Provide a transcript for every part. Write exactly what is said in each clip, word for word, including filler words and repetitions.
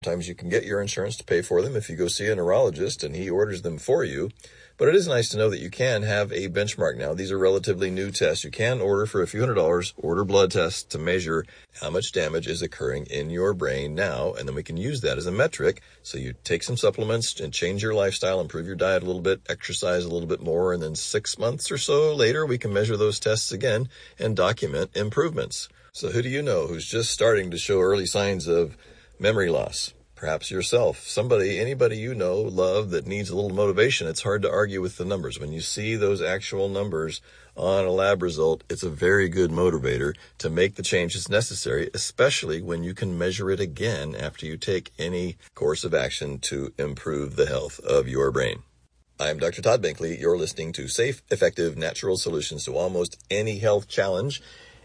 Sometimes you can get your insurance to pay for them if you go see a neurologist and he orders them for you. But it is nice to know that you can have a benchmark now. These are relatively new tests. You can order for a few hundred dollars, order blood tests to measure how much damage is occurring in your brain now. And then we can use that as a metric. So you take some supplements and change your lifestyle, improve your diet a little bit, exercise a little bit more. And then six months or so later, we can measure those tests again and document improvements. So who do you know who's just starting to show early signs of memory loss? Perhaps yourself, somebody, anybody you know, love, that needs a little motivation. It's hard to argue with the numbers. When you see those actual numbers on a lab result, it's a very good motivator to make the changes necessary, especially when you can measure it again after you take any course of action to improve the health of your brain. I'm Doctor Todd Binkley. You're listening to Safe, Effective, Natural Solutions to Almost Any Health Challenge.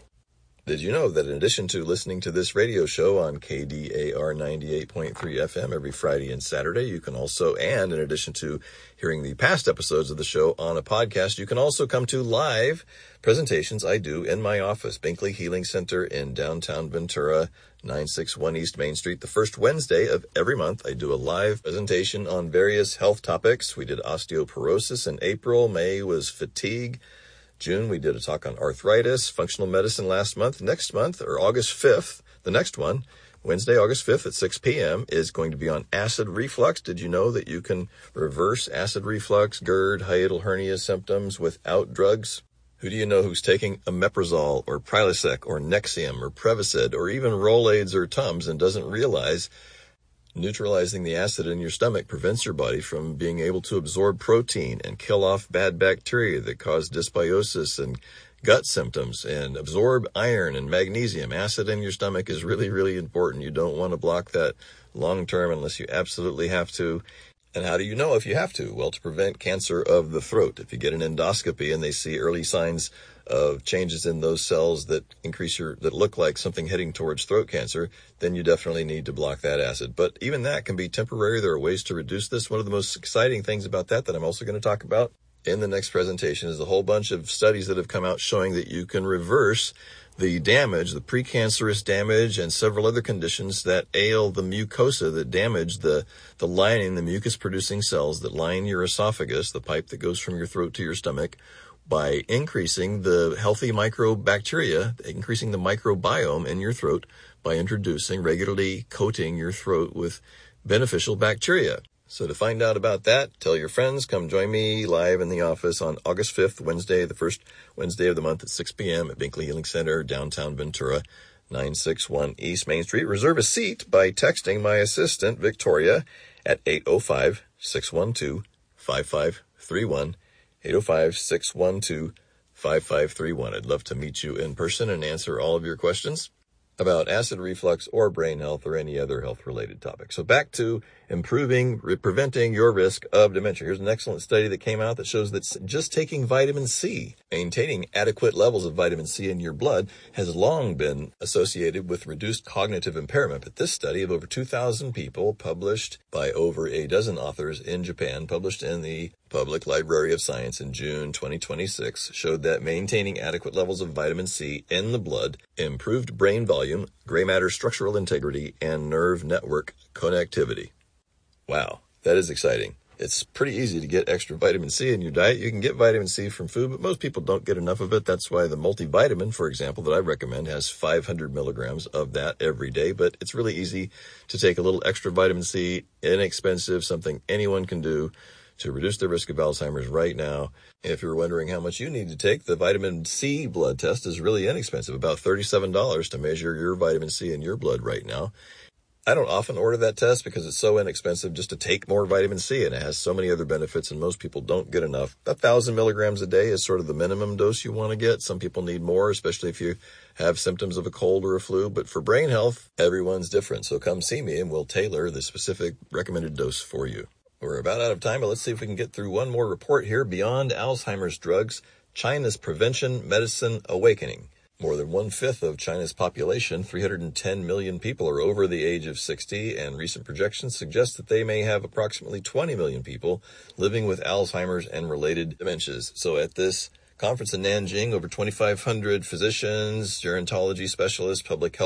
Did you know that in addition to listening to this radio show on K D A R ninety-eight point three F M every Friday and Saturday, you can also, and in addition to hearing the past episodes of the show on a podcast, you can also come to live presentations I do in my office, Binkley Healing Center in downtown Ventura, nine sixty-one East Main Street. The first Wednesday of every month, I do a live presentation on various health topics. We did osteoporosis in April. May was fatigue. June, we did a talk on arthritis, functional medicine last month. Next month, or August fifth, the next one, Wednesday, August fifth at six p.m. is going to be on acid reflux. Did you know that you can reverse acid reflux, GERD, hiatal hernia symptoms without drugs? Who do you know who's taking omeprazole or Prilosec or Nexium or Prevacid or even Rolaids or Tums and doesn't realize neutralizing the acid in your stomach prevents your body from being able to absorb protein and kill off bad bacteria that cause dysbiosis and gut symptoms, and absorb iron and magnesium. Acid in your stomach is really, really important. You don't want to block that long term unless you absolutely have to. And how do you know if you have to? Well, to prevent cancer of the throat. If you get an endoscopy and they see early signs of changes in those cells that increase your, that look like something heading towards throat cancer, then you definitely need to block that acid. But even that can be temporary. There are ways to reduce this. One of the most exciting things about that that I'm also going to talk about in the next presentation is a whole bunch of studies that have come out showing that you can reverse the damage, the precancerous damage, and several other conditions that ail the mucosa, that damage the, the lining, the mucus-producing cells that line your esophagus, the pipe that goes from your throat to your stomach, by increasing the healthy microbacteria, increasing the microbiome in your throat by introducing, regularly coating your throat with beneficial bacteria. So to find out about that, tell your friends, come join me live in the office on August fifth, Wednesday, the first Wednesday of the month at six p.m. at Binkley Healing Center, downtown Ventura, nine sixty-one East Main Street. Reserve a seat by texting my assistant, Victoria, at eight oh five, six one two, five five three one, eight oh five, six one two, five five three one. I'd love to meet you in person and answer all of your questions about acid reflux or brain health or any other health-related topic. So back to improving, re- preventing your risk of dementia. Here's an excellent study that came out that shows that just taking vitamin C, maintaining adequate levels of vitamin C in your blood, has long been associated with reduced cognitive impairment. But this study of over two thousand people, published by over a dozen authors in Japan, published in the Public Library of Science in June twenty twenty-six, showed that maintaining adequate levels of vitamin C in the blood improved brain volume, gray matter structural integrity, and nerve network connectivity. Wow, that is exciting. It's pretty easy to get extra vitamin C in your diet. You can get vitamin C from food, but most people don't get enough of it. That's why the multivitamin, for example, that I recommend has five hundred milligrams of that every day. But it's really easy to take a little extra vitamin C, inexpensive, something anyone can do to reduce the risk of Alzheimer's right now. If you're wondering how much you need to take, the vitamin C blood test is really inexpensive, about thirty-seven dollars to measure your vitamin C in your blood right now. I don't often order that test because it's so inexpensive just to take more vitamin C, and it has so many other benefits, and most people don't get enough. A thousand milligrams a day is sort of the minimum dose you want to get. Some people need more, especially if you have symptoms of a cold or a flu. But for brain health, everyone's different. So come see me and we'll tailor the specific recommended dose for you. We're about out of time, but let's see if we can get through one more report here. Beyond Alzheimer's drugs, China's prevention medicine awakening. More than one-fifth of China's population, three hundred ten million people, are over the age of sixty, and recent projections suggest that they may have approximately twenty million people living with Alzheimer's and related dementias. So at this conference in Nanjing, over twenty-five hundred physicians, gerontology specialists, public health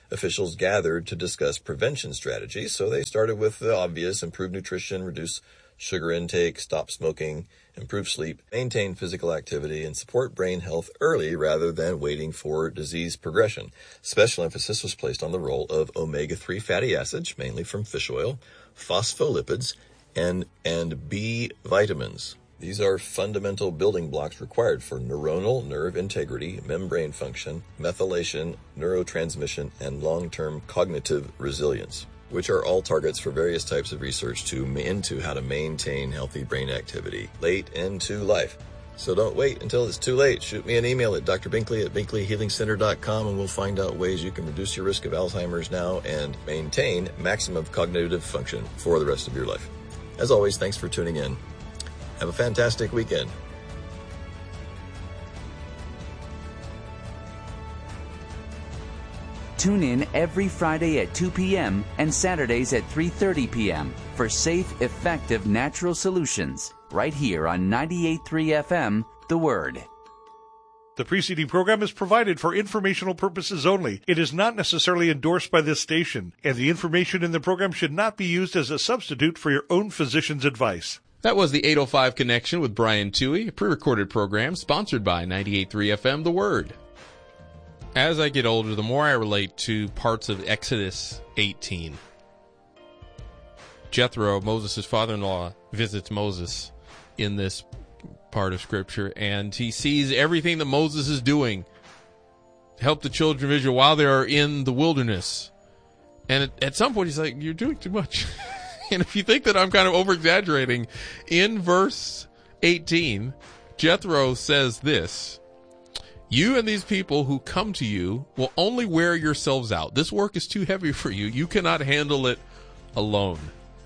officials gathered to discuss prevention strategies. So they started with the obvious: improve nutrition, reduce sugar intake, stop smoking, improve sleep, maintain physical activity, and support brain health early rather than waiting for disease progression. Special emphasis was placed on the role of omega three fatty acids, mainly from fish oil, phospholipids, and, and B vitamins. These are fundamental building blocks required for neuronal nerve integrity, membrane function, methylation, neurotransmission, and long-term cognitive resilience, which are all targets for various types of research to into how to maintain healthy brain activity late into life. So don't wait until it's too late. Shoot me an email at d r binkley at binkley healing center dot com, and we'll find out ways you can reduce your risk of Alzheimer's now and maintain maximum cognitive function for the rest of your life. As always, thanks for tuning in. Have a fantastic weekend. Tune in every Friday at two p.m. and Saturdays at three thirty p.m. for safe, effective, natural solutions right here on ninety-eight point three F M, The Word. The preceding program is provided for informational purposes only. It is not necessarily endorsed by this station, and the information in the program should not be used as a substitute for your own physician's advice. That was the eight oh five Connection with Brian Toohey, a pre-recorded program sponsored by ninety-eight point three F M, The Word. As I get older, the more I relate to parts of Exodus eighteen. Jethro, Moses' father-in-law, visits Moses in this part of Scripture, and he sees everything that Moses is doing to help the children of Israel while they are in the wilderness. And at, at some point, he's like, you're doing too much. And if you think that I'm kind of over-exaggerating, in verse eighteen, Jethro says this: you and these people who come to you will only wear yourselves out. This work is too heavy for you. You cannot handle it alone.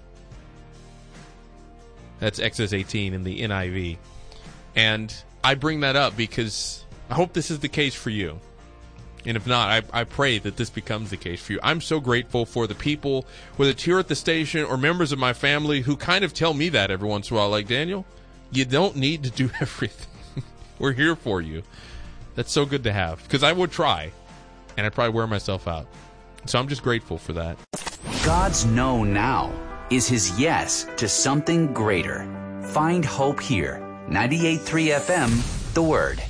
That's Exodus eighteen in the N I V. And I bring that up because I hope this is the case for you. And if not, I, I pray that this becomes the case for you. I'm so grateful for the people, whether it's here at the station or members of my family, who kind of tell me that every once in a while. Like, Daniel, you don't need to do everything. We're here for you. That's so good to have, because I would try, and I'd probably wear myself out. So I'm just grateful for that. God's no now is his yes to something greater. Find hope here. ninety-eight point three F M, The Word.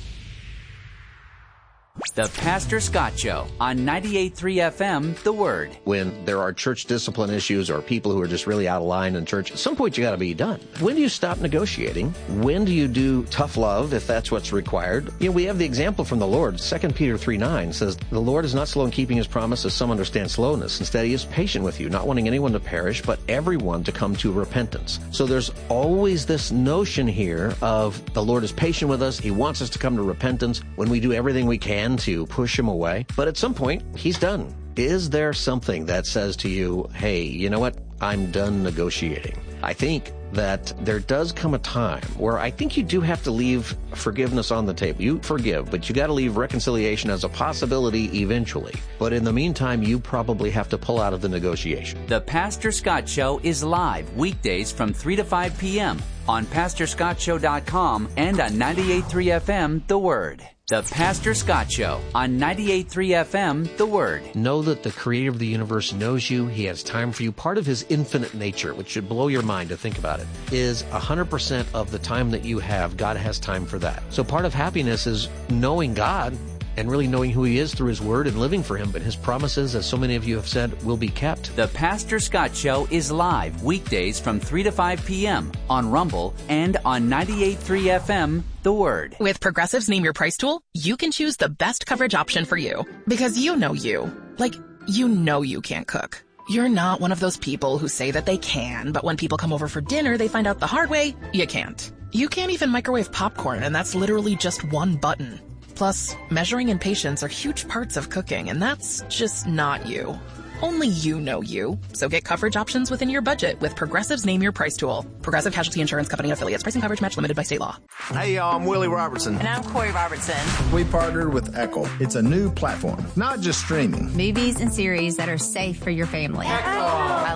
The Pastor Scott Show on ninety-eight point three F M, The Word. When there are church discipline issues or people who are just really out of line in church, at some point you got to be done. When do you stop negotiating? When do you do tough love, if that's what's required? You know, we have the example from the Lord. Second Peter three nine says, the Lord is not slow in keeping his promise, as some understand slowness. Instead, he is patient with you, not wanting anyone to perish, but everyone to come to repentance. So there's always this notion here of the Lord is patient with us. He wants us to come to repentance when we do everything we can to push him away. But at some point, he's done. Is there something that says to you, hey, you know what? I'm done negotiating. I think that there does come a time where I think you do have to leave forgiveness on the table. You forgive, but you got to leave reconciliation as a possibility eventually. But in the meantime, you probably have to pull out of the negotiation. The Pastor Scott Show is live weekdays from three to five p.m. on pastor scott show dot com and on ninety-eight point three F M, The Word. The Pastor Scott Show on ninety-eight point three F M, The Word. Know that the creator of the universe knows you. He has time for you. Part of his infinite nature, which should blow your mind to think about it, is one hundred percent of the time that you have, God has time for that. So part of happiness is knowing God and really knowing who he is through his word and living for him. But his promises, as so many of you have said, will be kept. The Pastor Scott Show is live weekdays from three to five p.m. on Rumble and on ninety-eight point three F M, The Word. With Progressive's Name Your Price tool, you can choose the best coverage option for you. Because you know you. Like, you know you can't cook. You're not one of those people who say that they can, but when people come over for dinner, they find out the hard way, you can't. You can't even microwave popcorn, and that's literally just one button. Plus, measuring and patience are huge parts of cooking, and that's just not you. Only you know you. So get coverage options within your budget with Progressive's Name Your Price tool. Progressive Casualty Insurance Company and affiliates. Price and coverage match limited by state law. Hey, y'all, I'm Willie Robertson. And I'm Corey Robertson. We partnered with Echo. It's a new platform, not just streaming. Movies and series that are safe for your family. Echo. I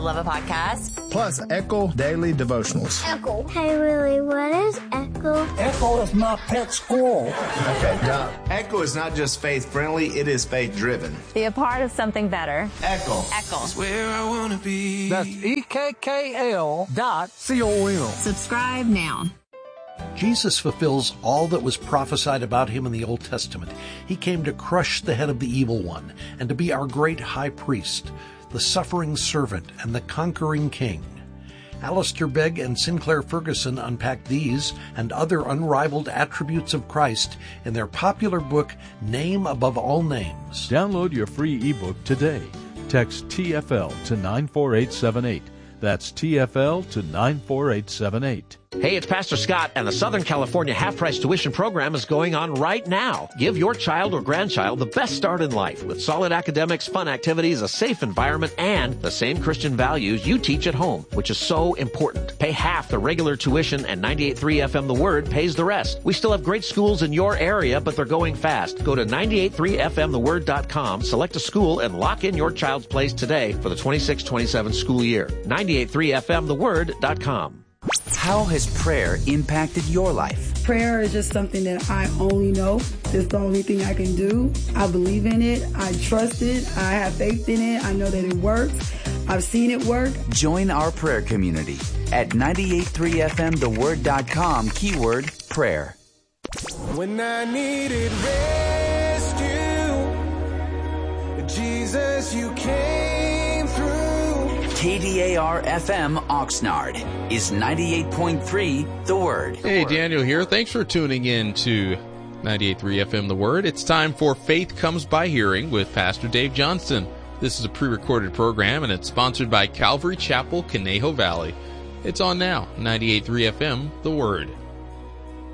love a podcast. Plus, Echo Daily Devotionals. Echo. Hey, Willie, what is Echo? Echo is not pet squirrel. Okay, now, Echo is not just faith-friendly, it is faith-driven. Be a part of something better. Echo. Echo. That's where I want to be. That's E K K L dot C O M. Subscribe now. Jesus fulfills all that was prophesied about him in the Old Testament. He came to crush the head of the evil one and to be our great high priest, the suffering servant and the conquering king. Alistair Begg and Sinclair Ferguson unpack these and other unrivaled attributes of Christ in their popular book, Name Above All Names. Download your free ebook today. Text T F L to nine four eight seven eight. That's T F L to nine four eight seven eight. Hey, it's Pastor Scott, and the Southern California half-price tuition program is going on right now. Give your child or grandchild the best start in life with solid academics, fun activities, a safe environment, and the same Christian values you teach at home, which is so important. Pay half the regular tuition, and ninety-eight point three F M The Word pays the rest. We still have great schools in your area, but they're going fast. Go to ninety-eight point three F M the word dot com, select a school, and lock in your child's place today for the twenty-six twenty-seven school year. ninety-eight point three F M the word dot com. How has prayer impacted your life? Prayer is just something that I only know. It's the only thing I can do. I believe in it. I trust it. I have faith in it. I know that it works. I've seen it work. Join our prayer community at ninety-eight point three F M the word dot com, keyword prayer. When I needed rescue, Jesus, you came through. K D A R F M Oxnard is ninety-eight point three The Word. Hey, Daniel here. Thanks for tuning in to ninety-eight point three F M The Word. It's time for Faith Comes by Hearing with Pastor Dave Johnston. This is a pre-recorded program, and it's sponsored by Calvary Chapel, Conejo Valley. It's on now, ninety-eight point three F M The Word.